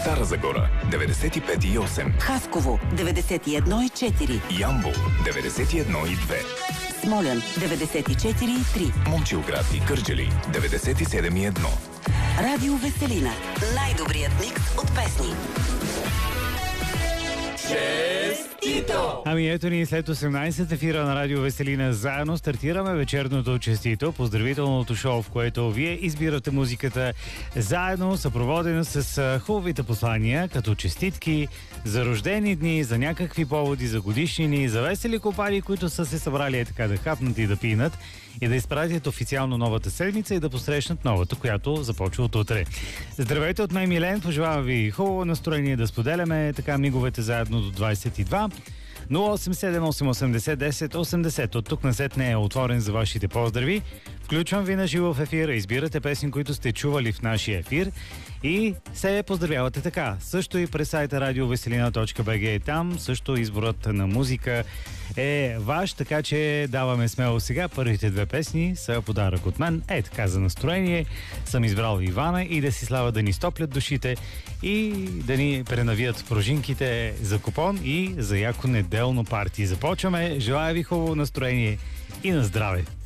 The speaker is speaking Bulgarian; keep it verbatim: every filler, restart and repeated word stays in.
Стара Загора деветдесет и пет и осем, Хасково деветдесет и едно и четири, Ямбол деветдесет и едно и две, Смолян деветдесет и четири и три, Момчилград и Кърджали деветдесет и седем и едно. Радио Веселина. Най-добрият микс от песни. Честито! Ами ето ни след осемнайсет ефира на Радио Веселина заедно стартираме вечерното Честито, поздравителното шоу, в което вие избирате музиката заедно, съпроводено с хубавите послания, като честитки за рождени дни, за някакви поводи, за годишнини, за весели компании, които са се събрали е така да хапнат и да пинат и да изпратят официално новата седмица и да посрещнат новата, която започва от утре. Здравейте от мен, Милен, пожелавам ви хубаво настроение да споделяме така миговете заедно до двайсет и два. нула осем седем осем осемдесет десет осемдесет. От тук насет не е отворен за вашите поздрави. Включвам ви на живо в ефира, избирате песни, които сте чували в нашия ефир и се поздравявате така. Също и през сайта радиовеселина точка би джи, там също изборът на музика е ваш, така че даваме смело сега. Първите две песни са подарък от мен. Е, така за настроение съм избрал Ивана и да си слава да ни стоплят душите и да ни пренавият пружинките за купон и за яко неделно парти. Започваме. Желая ви хубаво настроение и на здраве!